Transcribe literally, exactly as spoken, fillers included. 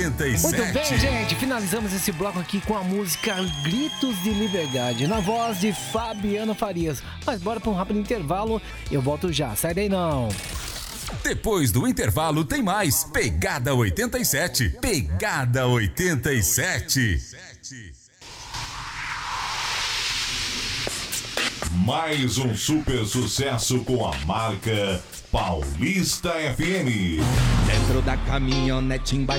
oitenta e sete. Muito bem, gente, finalizamos esse bloco aqui com a música Gritos de Liberdade, na voz de Fabiano Farias. Mas bora para um rápido intervalo, eu volto já, sai daí não. Depois do intervalo tem mais Pegada oitenta e sete. Pegada oitenta e sete. Mais um super sucesso com a marca Paulista F M. Dentro da caminhonete embaixo